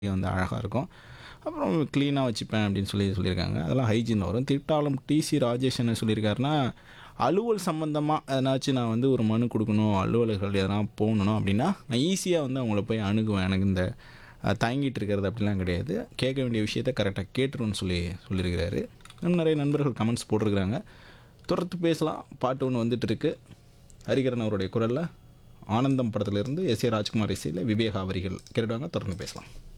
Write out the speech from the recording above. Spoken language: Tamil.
வந்து அழகா இருக்கும். அப்புறம் கிளீனா வச்சுப்பேன் அப்படின்னு சொல்லியிருக்காங்க. அதெல்லாம் ஹைஜீன் வரும். திட்டாலம் டிசி ராஜேஷ் என்ன சொல்லியிருக்காருன்னா, அலுவல் சம்மந்தமா எதனாச்சும் நான் வந்து ஒரு மனு குடுக்கணும், அலுவலர்கள் எதனா போகணும் அப்படின்னா, நான் ஈஸியா வந்து அவங்கள போய் அணுகுவேன். எனக்கு இந்த தயங்கிட்டு இருக்கிறது அப்படிலாம் கிடையாது. கேட்க வேண்டிய விஷயத்த கரெக்ட்டா கேட்டுருவேன்னு சொல்லியிருக்கிறாரு. இன்னும் நிறைய நண்பர்கள் கமெண்ட்ஸ் போட்டிருக்கிறாங்க. தொடர்ந்து பேசலாம். பாட்டு ஒண்ணு வந்துட்டு இருக்கு. ஹரிகரன் அவருடைய குரல்ல, ஆனந்தம் படத்திலிருந்து எஸ்.ஏ. ராஜ்குமார் இசையில விவேகா வரிகள். கேட்டுட்டு வாங்க, தொடர்ந்து பேசலாம்.